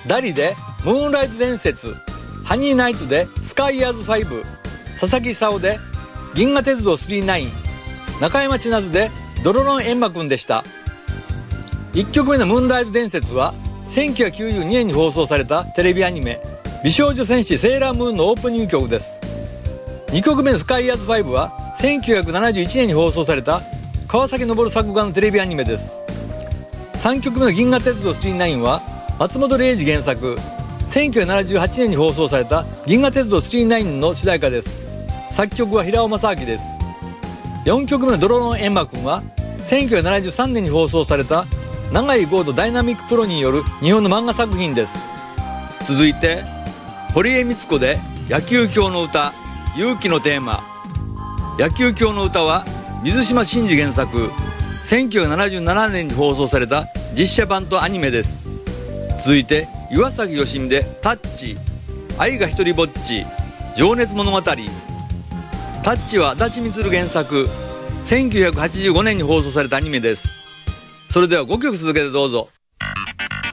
ダリでムーンライト伝説、ハニーナイツでスカイヤーズ5、佐々木功で銀河鉄道999、中山千夏でドロロンエンマくんでした。1曲目のムーンライト伝説は1992年に放送されたテレビアニメ美少女戦士セーラームーンのオープニング曲です。2曲目のスカイヤーズ5は1971年に放送された川崎昇作画のテレビアニメです。3曲目の銀河鉄道999は松本零士原作、1978年に放送された銀河鉄道999の主題歌です。作曲は平尾正明です。4曲目のドロロンエンマくんは1973年に放送された永井豪とダイナミックプロによる日本の漫画作品です。続いて堀江光子で野球狂の歌、勇気のテーマ。野球狂の歌は水島新司原作、1977年に放送された実写版とアニメです。続いて岩崎良美でタッチ、愛が一人ぼっち、情熱物語。タッチは足立満原作、1985年に放送されたアニメです。それでは5曲続けてどうぞ。